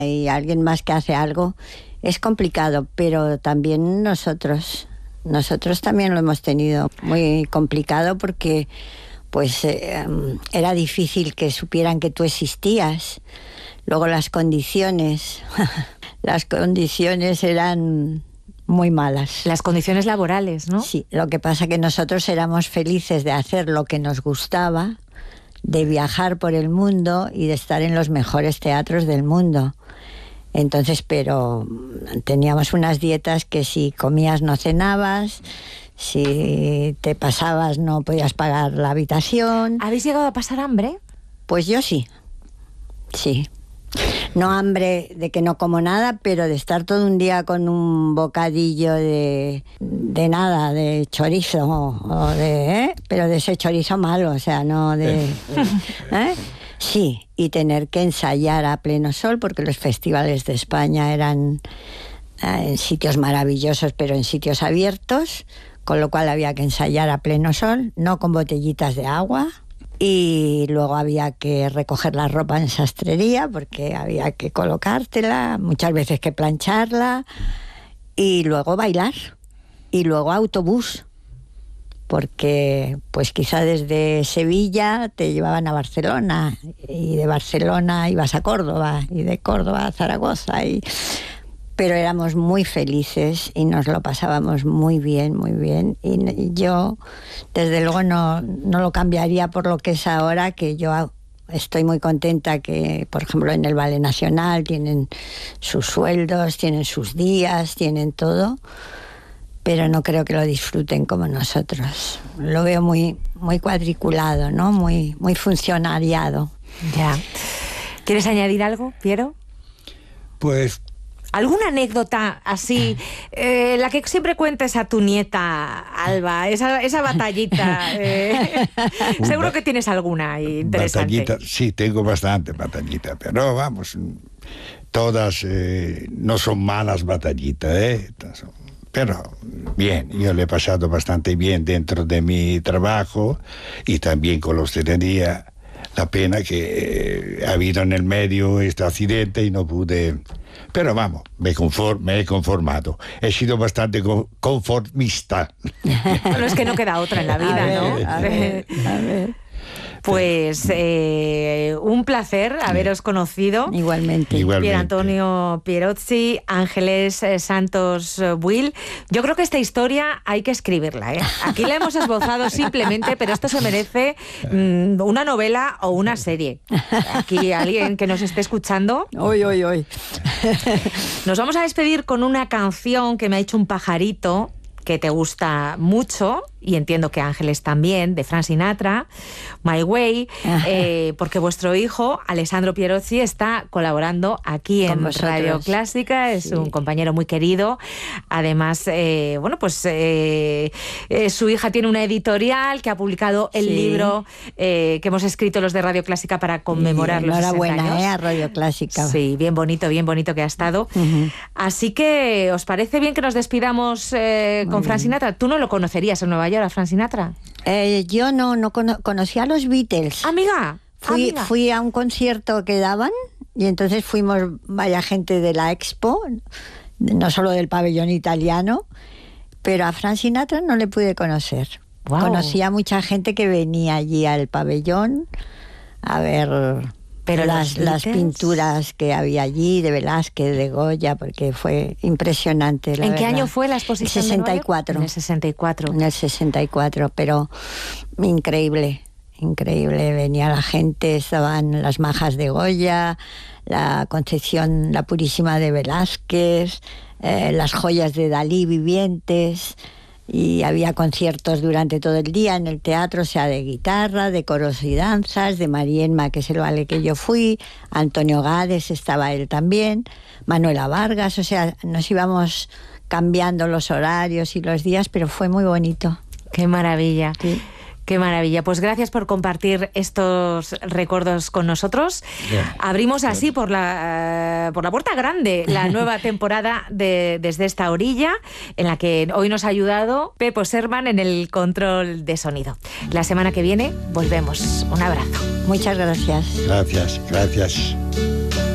y alguien más que hace algo, es complicado, pero también nosotros también lo hemos tenido muy complicado porque pues era difícil que supieran que tú existías. Luego las condiciones eran muy malas. Las condiciones laborales, ¿no? Sí, lo que pasa que nosotros éramos felices de hacer lo que nos gustaba, de viajar por el mundo y de estar en los mejores teatros del mundo. Entonces, pero teníamos unas dietas que si comías no cenabas, si te pasabas no podías pagar la habitación. ¿Habéis llegado a pasar hambre? Pues yo sí. No hambre de que no como nada, pero de estar todo un día con un bocadillo de nada, de chorizo, pero de ese chorizo malo, o sea, no de... Sí, y tener que ensayar a pleno sol, porque los festivales de España eran en sitios maravillosos, pero en sitios abiertos, con lo cual había que ensayar a pleno sol, no con botellitas de agua. Y luego había que recoger la ropa en sastrería porque había que colocártela, muchas veces que plancharla, y luego bailar, y luego autobús, porque pues quizá desde Sevilla te llevaban a Barcelona, y de Barcelona ibas a Córdoba, y de Córdoba a Zaragoza, pero éramos muy felices y nos lo pasábamos muy bien, y yo desde luego no lo cambiaría por lo que es ahora, que yo estoy muy contenta que, por ejemplo, en el Ballet Nacional tienen sus sueldos, tienen sus días, tienen todo, pero no creo que lo disfruten como nosotros. Lo veo muy cuadriculado, ¿no? Muy funcionariado. Ya. ¿Quieres añadir algo, Piero? Pues... ¿Alguna anécdota así, la que siempre cuentes a tu nieta, Alba, esa batallita? Seguro que tienes alguna interesante. Batallita, sí, tengo bastante batallita, pero vamos, todas no son malas batallitas, pero bien, yo le he pasado bastante bien dentro de mi trabajo y también con la hostelería. La pena que ha habido en el medio este accidente y no pude... Pero vamos, me he conformado. He sido bastante conformista. Bueno, es que no queda otra en la vida, ¿no? A ver. Pues un placer haberos conocido. Igualmente. Pier Antonio Pierozzi, Ángeles Santos Buil. Yo creo que esta historia hay que escribirla, ¿eh? Aquí la hemos esbozado simplemente, pero esto se merece una novela o una serie. Aquí alguien que nos esté escuchando. Hoy. Nos vamos a despedir con una canción que me ha hecho un pajarito, que te gusta mucho, y entiendo que Ángeles también, de Frank Sinatra, My Way, porque vuestro hijo, Alessandro Pierozzi, está colaborando aquí en Radio Clásica, es un compañero muy querido. Además, su hija tiene una editorial que ha publicado el libro que hemos escrito los de Radio Clásica para conmemorar los 60 años. Enhorabuena, a Radio Clásica. Sí, bien bonito que ha estado. Así que, ¿os parece bien que nos despidamos con Frank Sinatra? ¿Tú no lo conocerías en Nueva York, a Frank Sinatra? Yo no conocía a los Beatles. Amiga. Fui a un concierto que daban y entonces fuimos vaya gente de la Expo, no solo del pabellón italiano, pero a Frank Sinatra no le pude conocer. Wow. Conocí a mucha gente que venía allí al pabellón a ver... Pero las pinturas que había allí, de Velázquez, de Goya, porque fue impresionante. ¿En qué año fue la exposición? 64. En el 64. En el 64, pero increíble. Venía la gente, estaban las majas de Goya, la Concepción, la Purísima de Velázquez, las joyas de Dalí vivientes... Y había conciertos durante todo el día en el teatro, o sea, de guitarra, de coros y danzas, de Marienma, que es el ballet que yo fui, Antonio Gades, estaba él también, Manuela Vargas, o sea, nos íbamos cambiando los horarios y los días, pero fue muy bonito. ¡Qué maravilla! Sí. Qué maravilla. Pues gracias por compartir estos recuerdos con nosotros. Abrimos así por la puerta grande la nueva temporada de Desde esta orilla, en la que hoy nos ha ayudado Pepo Servan en el control de sonido. La semana que viene volvemos. Un abrazo. Muchas gracias. Gracias.